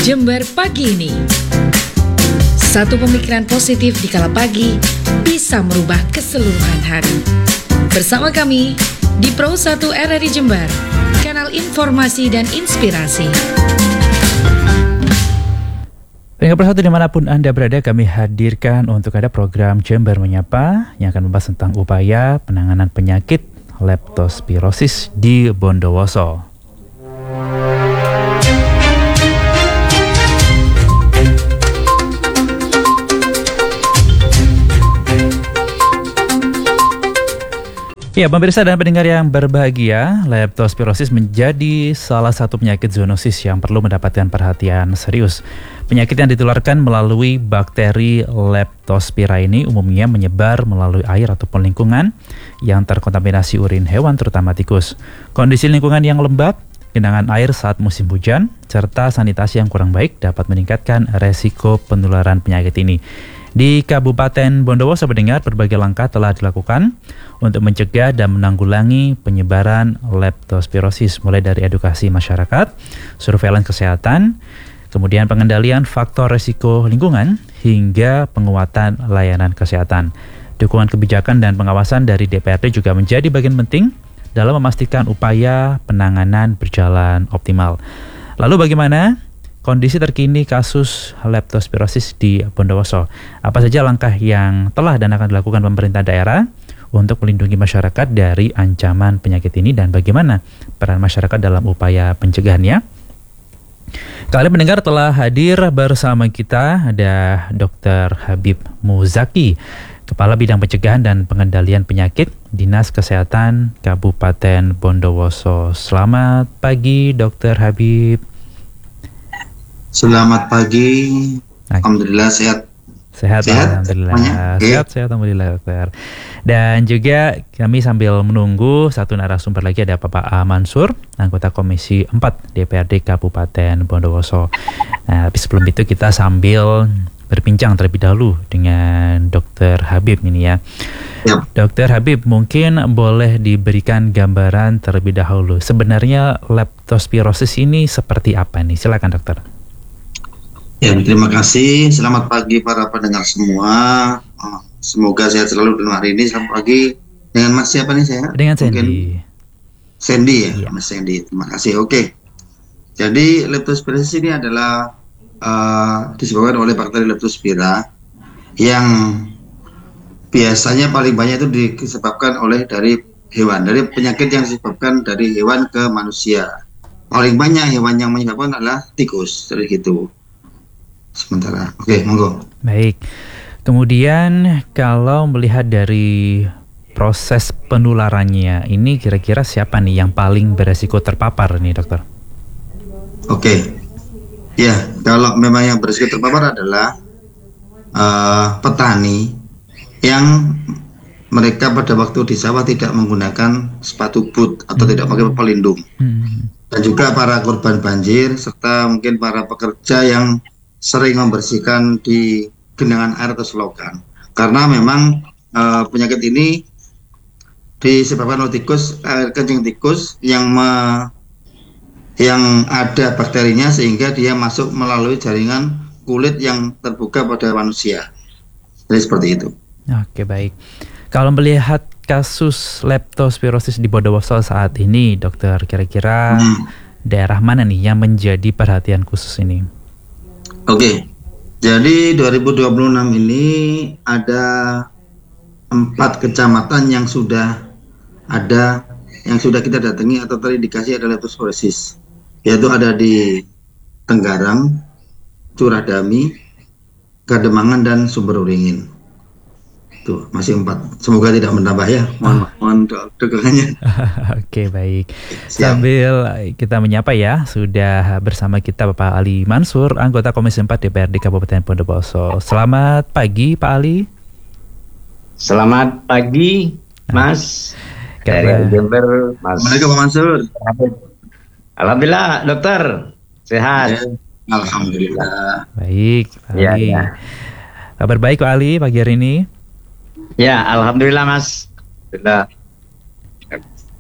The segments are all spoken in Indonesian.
Jember pagi ini. Satu pemikiran positif di kala pagi bisa merubah keseluruhan hari. Bersama kami di Pro 1 RRI Jember, kanal informasi dan inspirasi. Pendengar Pro 1 dimanapun Anda berada, kami hadirkan untuk ada program Jember Menyapa yang akan membahas tentang upaya penanganan penyakit leptospirosis di Bondowoso. Ya, pemirsa dan pendengar yang berbahagia, leptospirosis menjadi salah satu penyakit zoonosis yang perlu mendapatkan perhatian serius. Penyakit yang ditularkan melalui bakteri Leptospira ini umumnya menyebar melalui air ataupun lingkungan yang terkontaminasi urin hewan, terutama tikus. Kondisi lingkungan yang lembab, genangan air saat musim hujan, serta sanitasi yang kurang baik dapat meningkatkan resiko penularan penyakit ini. Di Kabupaten Bondowoso, pendengar, berbagai langkah telah dilakukan untuk mencegah dan menanggulangi penyebaran leptospirosis, mulai dari edukasi masyarakat, surveillance kesehatan, kemudian pengendalian faktor risiko lingkungan, hingga penguatan layanan kesehatan. Dukungan kebijakan dan pengawasan dari DPRD juga menjadi bagian penting dalam memastikan upaya penanganan berjalan optimal. Lalu bagaimana kondisi terkini kasus leptospirosis di Bondowoso? Apa saja langkah yang telah dan akan dilakukan pemerintah daerah untuk melindungi masyarakat dari ancaman penyakit ini, dan bagaimana peran masyarakat dalam upaya pencegahannya? Kali pendengar telah hadir bersama kita ada Dr. Habib Muzaki, Kepala Bidang Pencegahan dan Pengendalian Penyakit Dinas Kesehatan Kabupaten Bondowoso. Selamat pagi, Dr. Habib. Selamat pagi. Alhamdulillah sehat. Sehat, alhamdulillah. Sehat, alhamdulillah, dokter. Dan juga kami sambil menunggu satu narasumber lagi, ada Bapak A. Mansur, anggota Komisi 4 DPRD Kabupaten Bondowoso. Nah, tapi sebelum itu kita sambil berbincang terlebih dahulu dengan Dr. Habib ini ya. Dr. Habib, mungkin boleh diberikan gambaran terlebih dahulu. Sebenarnya leptospirosis ini seperti apa nih? Silakan, dokter. Ya, terima kasih. Selamat pagi para pendengar semua. Semoga sehat selalu dalam hari ini. Selamat pagi. Dengan Mas siapa nih saya? Dengan Sandy. Sandy ya, Mas Sandy. Terima kasih. Oke. Jadi leptospirosis ini adalah disebabkan oleh bakteri Leptospira yang biasanya paling banyak itu disebabkan dari hewan. Dari penyakit yang disebabkan dari hewan ke manusia. Paling banyak hewan yang menyebabkan adalah tikus. Dari gitu. Sementara, oke, monggo. Baik. Kemudian kalau melihat dari proses penularannya, ini kira-kira siapa nih yang paling beresiko terpapar nih, dokter? Oke. Ya, kalau memang yang beresiko terpapar adalah petani yang mereka pada waktu di sawah tidak menggunakan sepatu boot atau tidak pakai pelindung. Dan juga para korban banjir serta mungkin para pekerja yang sering membersihkan di genangan air atau selokan, karena memang penyakit ini disebabkan oleh tikus, air kencing tikus yang ada bakterinya, sehingga dia masuk melalui jaringan kulit yang terbuka pada manusia. Jadi seperti itu. Oke, baik. Kalau melihat kasus leptospirosis di Bondowoso saat ini, dokter, kira-kira daerah mana nih yang menjadi perhatian khusus ini? Oke, jadi 2026 ini ada 4 kecamatan yang sudah kita datangi atau terindikasi ada leptospirosis, yaitu ada di Tenggarang, Curadami, Kademangan, dan Sumberuringin. Tuh, masih 4. Semoga tidak menambah ya. Mohon dukungannya. Oke, baik. Sambil kita menyapa ya, sudah bersama kita Bapak Ali Mansur, anggota Komisi 4 DPRD Kabupaten Bondowoso. Selamat pagi, Pak Ali. Selamat pagi, Mas. Dari Jember, Mas. Assalamualaikum, Pak Mansur. Alhamdulillah, dokter. Sehat. Alhamdulillah. Baik, Pak Ali. Ya. Kabar baik, Pak Ali, pagi hari ini? Ya, alhamdulillah, Mas. Alhamdulillah.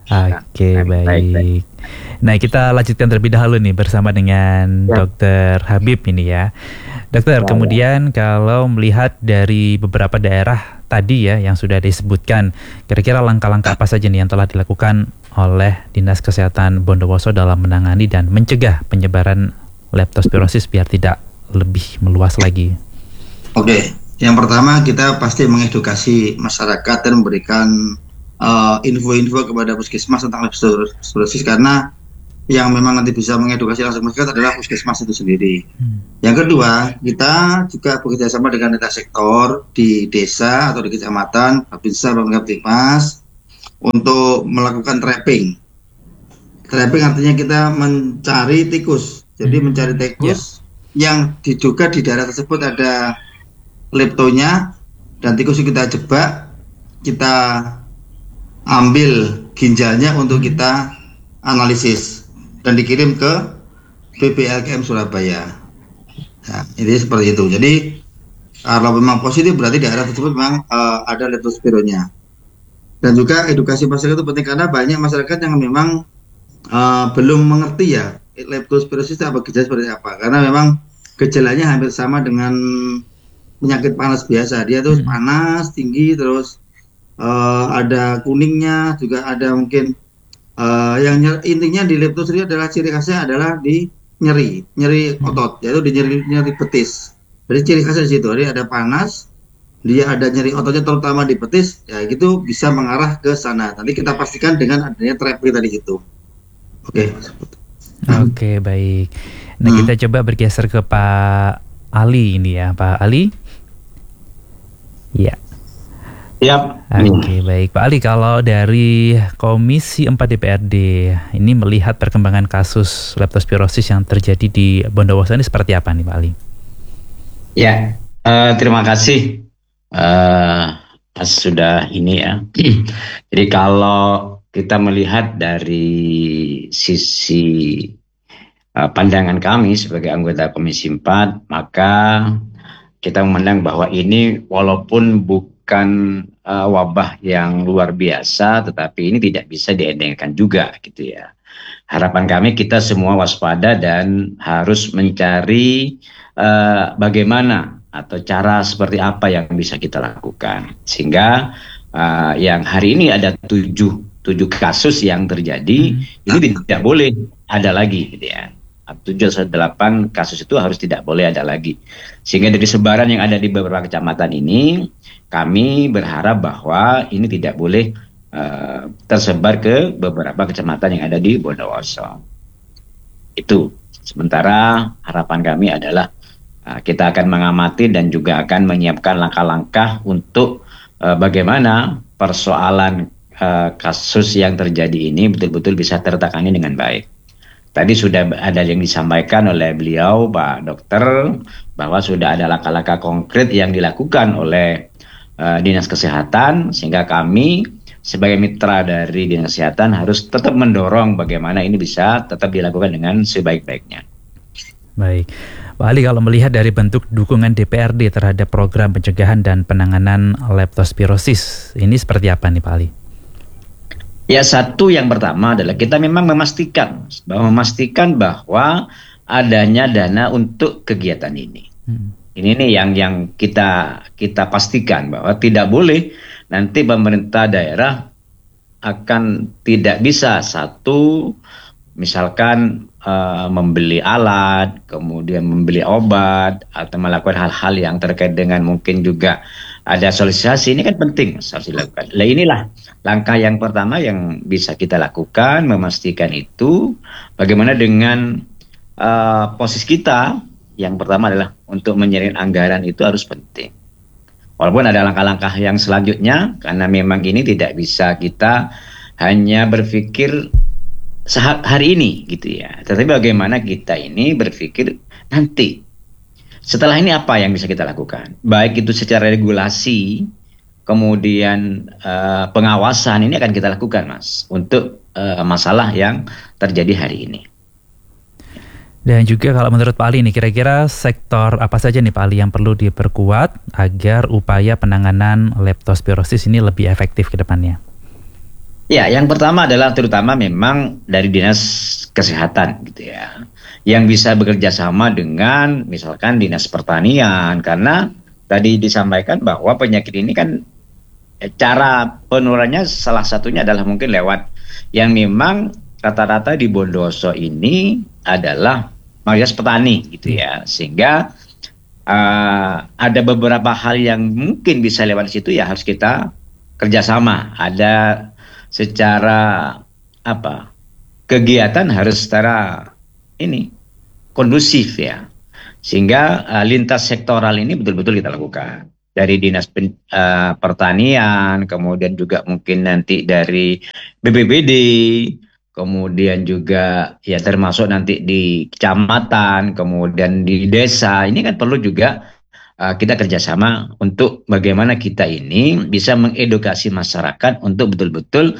Oke, baik. Nah, kita lanjutkan terlebih dahulu nih bersama dengan Dokter Habib ini ya. Dokter, kemudian kalau melihat dari beberapa daerah tadi ya yang sudah disebutkan, kira-kira langkah-langkah apa saja nih yang telah dilakukan oleh Dinas Kesehatan Bondowoso dalam menangani dan mencegah penyebaran leptospirosis biar tidak lebih meluas lagi? Oke, yang pertama kita pasti mengedukasi masyarakat dan memberikan info-info kepada puskesmas tentang leptospirosis, karena yang memang nanti bisa mengedukasi langsung masyarakat adalah puskesmas itu sendiri. Yang kedua, kita juga bekerjasama dengan lintas sektor di desa atau di kecamatan, Babinsa, Babinsa untuk melakukan trapping. Trapping artinya kita mencari tikus. Jadi mencari tikus yang diduga di daerah tersebut ada leptonya, dan tikus kita jebak, kita ambil ginjalnya untuk kita analisis dan dikirim ke BPLKM Surabaya. Nah, ini seperti itu. Jadi kalau memang positif berarti daerah tersebut memang ada leptospironya. Dan juga edukasi masyarakat itu penting, karena banyak masyarakat yang memang belum mengerti ya leptospirosis itu apa, gejala seperti apa. Karena memang gejalanya hampir sama dengan penyakit panas biasa. Dia tuh panas tinggi, terus ada kuningnya, juga ada mungkin yang intinya di leptospirosis adalah ciri khasnya adalah di nyeri otot, yaitu di nyeri betis. Jadi ciri khasnya di situ, jadi ada panas, dia ada nyeri ototnya terutama di betis, ya gitu bisa mengarah ke sana. Nanti kita pastikan dengan adanya terapi tadi itu. Oke, baik. Nah, kita coba bergeser ke Pak Ali ini ya, Pak Ali. Ya. Oke, baik. Pak Ali, kalau dari Komisi 4 DPRD ini melihat perkembangan kasus leptospirosis yang terjadi di Bondowoso ini seperti apa nih, Pak Ali? Ya, terima kasih. Sudah ini ya. Jadi kalau kita melihat dari sisi pandangan kami sebagai anggota Komisi 4, maka kita memandang bahwa ini walaupun bukan wabah yang luar biasa, tetapi ini tidak bisa diendengkan juga gitu ya. Harapan kami kita semua waspada dan harus mencari bagaimana atau cara seperti apa yang bisa kita lakukan. Sehingga yang hari ini ada 7 kasus yang terjadi, ini tidak boleh ada lagi gitu ya. 7 atau 8 kasus itu harus tidak boleh ada lagi. Sehingga dari sebaran yang ada di beberapa kecamatan ini, kami berharap bahwa ini tidak boleh tersebar ke beberapa kecamatan yang ada di Bondowoso. Itu. Sementara harapan kami adalah kita akan mengamati dan juga akan menyiapkan langkah-langkah untuk bagaimana persoalan kasus yang terjadi ini betul-betul bisa tertangani dengan baik. Tadi sudah ada yang disampaikan oleh beliau, Pak Dokter, bahwa sudah ada langkah-langkah konkret yang dilakukan oleh Dinas Kesehatan, sehingga kami sebagai mitra dari Dinas Kesehatan harus tetap mendorong bagaimana ini bisa tetap dilakukan dengan sebaik-baiknya. Baik, Pak Ali, kalau melihat dari bentuk dukungan DPRD terhadap program pencegahan dan penanganan leptospirosis, ini seperti apa nih Pak Ali? Ya, satu yang pertama adalah kita memang memastikan bahwa adanya dana untuk kegiatan ini. Ini nih yang kita pastikan bahwa tidak boleh nanti pemerintah daerah akan tidak bisa misalkan membeli alat, kemudian membeli obat atau melakukan hal-hal yang terkait dengan mungkin juga ada sosialisasi. Ini kan penting harus dilakukan. Nah, inilah langkah yang pertama yang bisa kita lakukan, memastikan itu. Bagaimana dengan posisi kita? Yang pertama adalah untuk menyeret anggaran itu harus penting. Walaupun ada langkah-langkah yang selanjutnya, karena memang ini tidak bisa kita hanya berpikir hari ini gitu ya. Tetapi bagaimana kita ini berpikir nanti. Setelah ini apa yang bisa kita lakukan? Baik itu secara regulasi, kemudian pengawasan, ini akan kita lakukan, Mas, untuk masalah yang terjadi hari ini. Dan juga kalau menurut Pak Ali nih, kira-kira sektor apa saja nih Pak Ali yang perlu diperkuat agar upaya penanganan leptospirosis ini lebih efektif ke depannya? Ya, yang pertama adalah terutama memang dari dinas kesehatan gitu ya, yang bisa bekerja sama dengan misalkan dinas pertanian, karena tadi disampaikan bahwa penyakit ini kan cara penularannya salah satunya adalah mungkin lewat yang memang rata-rata di Bondowoso ini adalah mayoritas petani gitu ya, sehingga ada beberapa hal yang mungkin bisa lewat situ ya harus kita kerjasama. Ada secara kegiatan harus secara ini kondusif ya, sehingga lintas sektoral ini betul-betul kita lakukan dari dinas pertanian, kemudian juga mungkin nanti dari BPBD, kemudian juga ya termasuk nanti di kecamatan, kemudian di desa. Ini kan perlu juga kita kerjasama untuk bagaimana kita ini bisa mengedukasi masyarakat untuk betul-betul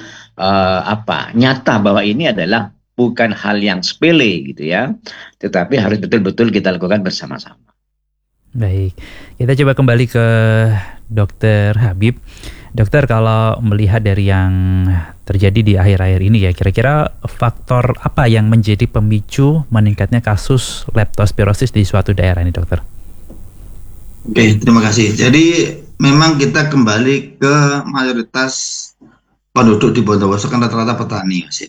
nyata bahwa ini adalah bukan hal yang sepele gitu ya, tetapi harus betul-betul kita lakukan bersama-sama. Baik, kita coba kembali ke Dokter Habib. Dokter, kalau melihat dari yang terjadi di akhir-akhir ini ya, kira-kira faktor apa yang menjadi pemicu meningkatnya kasus leptospirosis di suatu daerah ini, Dokter? Oke, terima kasih. Jadi memang kita kembali ke mayoritas penduduk di Bondowoso kan rata-rata petani, Mas.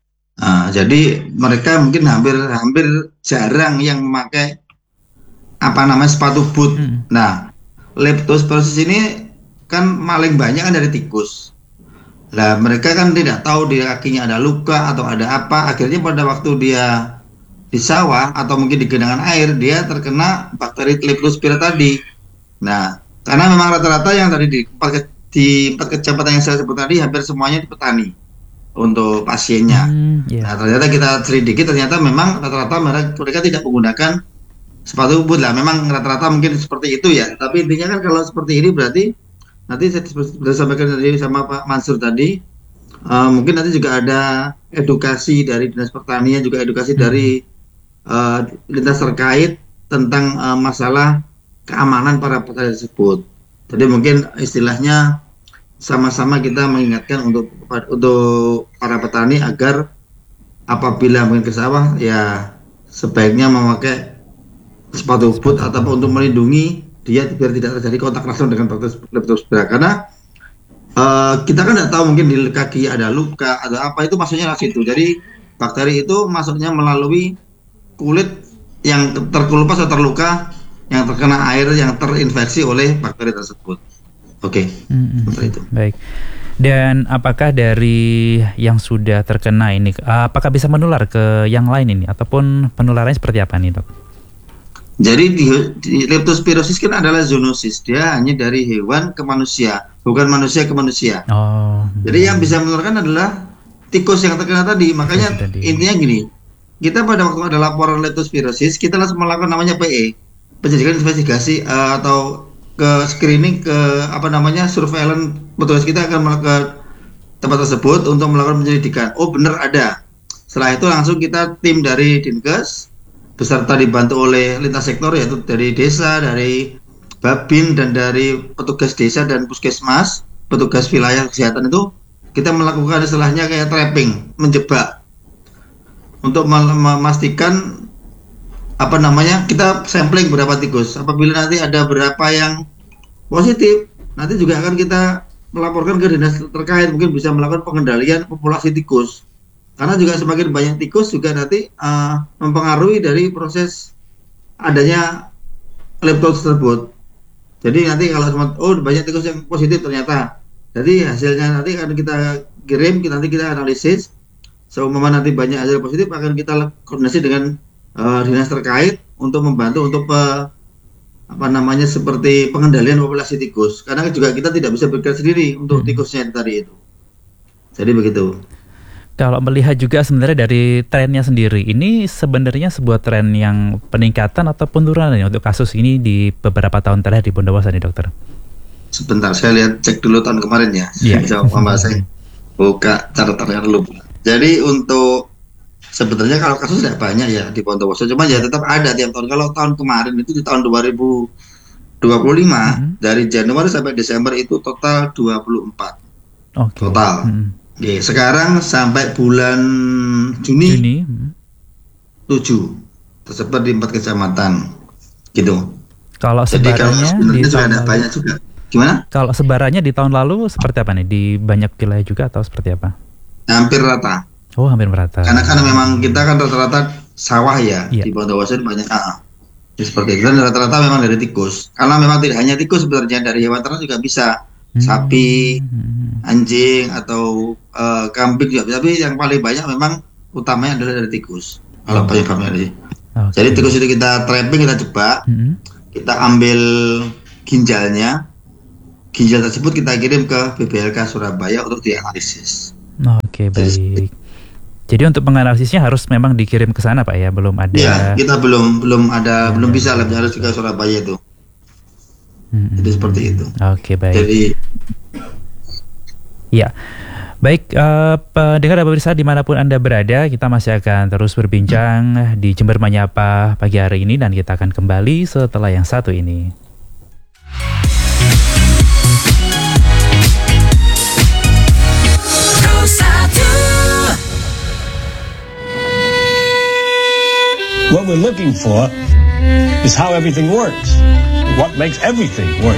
Jadi mereka mungkin hampir jarang yang memakai sepatu boot. Nah, leptospirosis ini kan paling banyak kan dari tikus. Nah, mereka kan tidak tahu di kakinya ada luka atau ada apa. Akhirnya pada waktu dia di sawah atau mungkin di genangan air, dia terkena bakteri leptospira tadi. Nah, karena memang rata-rata yang tadi di empat kecamatan yang saya sebut tadi hampir semuanya di petani untuk pasiennya. Nah, ternyata kita selidiki, ternyata memang rata-rata mereka tidak menggunakan sepatu boot lah. Memang rata-rata mungkin seperti itu ya. Tapi intinya kan kalau seperti ini berarti nanti saya sudah sampaikan tadi sama Pak Mansur tadi, mungkin nanti juga ada edukasi dari dinas pertanian, juga edukasi dari lintas terkait tentang masalah keamanan para petani tersebut. Jadi mungkin istilahnya sama-sama kita mengingatkan untuk para petani agar apabila mungkin ke sawah ya sebaiknya memakai sepatu boot ataupun untuk melindungi dia biar tidak terjadi kontak langsung dengan bakteri leptospira. Karena kita kan tidak tahu mungkin di kaki ada luka atau apa, itu maksudnya ke situ. Jadi bakteri itu masuknya melalui kulit yang terkelupas atau terluka yang terkena air yang terinfeksi oleh bakteri tersebut. Oke, seperti itu. Baik. Dan apakah dari yang sudah terkena ini, apakah bisa menular ke yang lain ini, ataupun penularannya seperti apa nih, Dok? Jadi di leptospirosis kan adalah zoonosis, dia hanya dari hewan ke manusia, bukan manusia ke manusia. Jadi yang bisa menularkan adalah tikus yang terkena tadi. Makanya intinya gini, kita pada waktu ada laporan leptospirosis, kita langsung melakukan namanya PE, penyelidikan investigasi atau ke screening, ke surveillance. Petugas kita akan melakukan tempat tersebut untuk melakukan penyelidikan. Oh, benar ada. Setelah itu langsung kita tim dari Dinkes beserta dibantu oleh lintas sektor, yaitu dari desa, dari Babin, dan dari petugas desa dan puskesmas, petugas wilayah kesehatan, itu kita melakukan istilahnya kayak trapping, menjebak untuk memastikan kita sampling berapa tikus. Apabila nanti ada berapa yang positif, nanti juga akan kita melaporkan ke dinas terkait, mungkin bisa melakukan pengendalian populasi tikus. Karena juga semakin banyak tikus juga nanti mempengaruhi dari proses adanya leptos tersebut. Jadi nanti kalau banyak tikus yang positif ternyata, jadi hasilnya nanti akan kita kirim, nanti kita analisis. Seumpama nanti banyak hasil positif, akan kita koordinasi dengan dinas terkait untuk membantu untuk seperti pengendalian populasi tikus. Karena juga kita tidak bisa bergerak sendiri untuk tikusnya tadi itu. Jadi begitu. Kalau melihat juga sebenarnya dari trennya sendiri, ini sebenarnya sebuah tren yang peningkatan atau penurunan untuk kasus ini di beberapa tahun terakhir di Bondowoso nih, Dokter? Sebentar, saya cek dulu tahun kemarin ya. Saya buka catatannya dulu. Jadi untuk sebenarnya kalau kasus tidak banyak ya di Bondowoso, cuma ya tetap ada tiap tahun. Kalau tahun kemarin itu di tahun 2025 dari Januari sampai Desember itu total 24 total. Oke, sekarang sampai bulan Juni. 7 tersebar di 4 kecamatan gitu. Kalau Jadi kalau sebarannya sebenarnya di sudah tahun ada lalu, banyak juga. Gimana? kalau sebarannya di tahun lalu seperti apa nih? Di banyak wilayah juga atau seperti apa? Hampir rata. Oh, hampir merata. Karena memang kita kan rata-rata sawah ya, Iya. di Bondowoso banyak. Jadi seperti itu, dan rata-rata memang dari tikus. Karena memang tidak hanya tikus, sebenarnya dari hewan ternak juga bisa. Sapi, anjing atau kambing juga. Tapi yang paling banyak memang utamanya adalah dari tikus. Kalau penyebabnya sih. Oke. Jadi tikus itu kita trapping, kita jebak, kita ambil ginjalnya. Ginjal tersebut kita kirim ke BBLK Surabaya untuk dianalisis. Oke, baik. Jadi untuk menganalisisnya harus memang dikirim ke sana, Pak ya, belum ada. Ya, kita belum bisa, labnya harus ke Surabaya itu. Jadi seperti itu. Oke, baik. Jadi ya, baik, pendengar dan pemirsa dimanapun Anda berada, kita masih akan terus berbincang di Jember Menyapa pagi hari ini, dan kita akan kembali setelah yang satu ini. What we're looking for is how everything works. What makes everything work.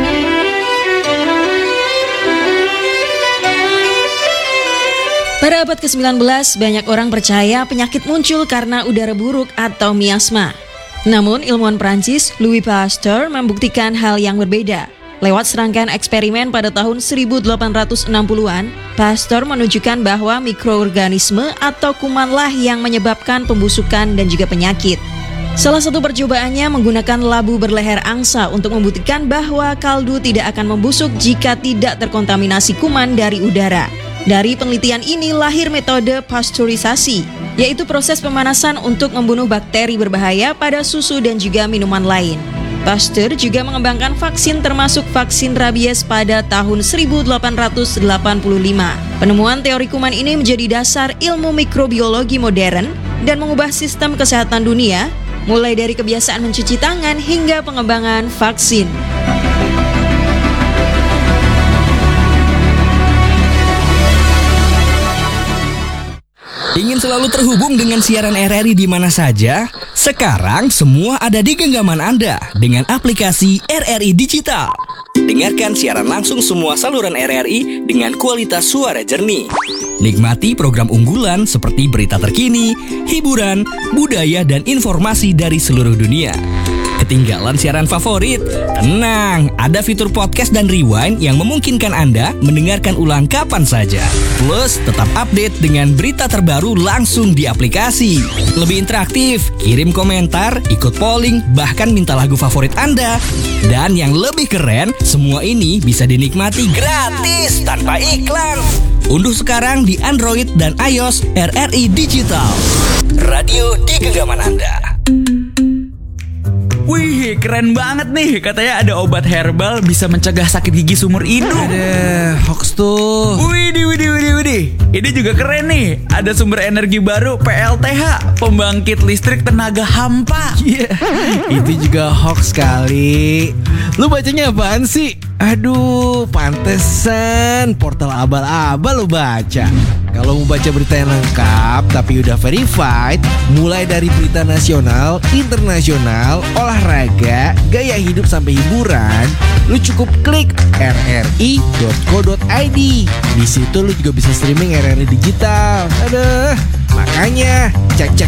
Pada abad ke-19, banyak orang percaya penyakit muncul karena udara buruk atau miasma. Namun, ilmuwan Prancis Louis Pasteur membuktikan hal yang berbeda. Lewat serangkaian eksperimen pada tahun 1860-an, Pasteur menunjukkan bahwa mikroorganisme atau kumanlah yang menyebabkan pembusukan dan juga penyakit. Salah satu percobaannya menggunakan labu berleher angsa untuk membuktikan bahwa kaldu tidak akan membusuk jika tidak terkontaminasi kuman dari udara. Dari penelitian ini lahir metode pasteurisasi, yaitu proses pemanasan untuk membunuh bakteri berbahaya pada susu dan juga minuman lain. Pasteur juga mengembangkan vaksin termasuk vaksin rabies pada tahun 1885. Penemuan teori kuman ini menjadi dasar ilmu mikrobiologi modern dan mengubah sistem kesehatan dunia, mulai dari kebiasaan mencuci tangan hingga pengembangan vaksin. Ingin selalu terhubung dengan siaran RRI di mana saja? Sekarang semua ada di genggaman Anda dengan aplikasi RRI Digital. Dengarkan siaran langsung semua saluran RRI dengan kualitas suara jernih. Nikmati program unggulan seperti berita terkini, hiburan, budaya, dan informasi dari seluruh dunia. Ketinggalan siaran favorit? Tenang, ada fitur podcast dan rewind yang memungkinkan Anda mendengarkan ulang kapan saja. Plus, tetap update dengan berita terbaru langsung di aplikasi. Lebih interaktif, kirim komentar, ikut polling, bahkan minta lagu favorit Anda. Dan yang lebih keren, semua ini bisa dinikmati gratis tanpa iklan. Unduh sekarang di Android dan iOS RRI Digital. Radio di genggaman Anda. Wih, keren banget nih. Katanya ada obat herbal bisa mencegah sakit gigi seumur hidup. Ada hoax tuh. Widih. Ini juga keren nih. Ada sumber energi baru PLTH, pembangkit listrik tenaga hampa. Iya, itu juga hoax kali. Lu bacanya apaan sih? Aduh, pantesan portal abal-abal lu baca. Kalau mau baca berita yang lengkap tapi udah verified, mulai dari berita nasional, internasional, olahraga, gaya hidup sampai hiburan, lu cukup klik rri.co.id. Di situ lu juga bisa streaming RRI Digital. Aduh, makanya cek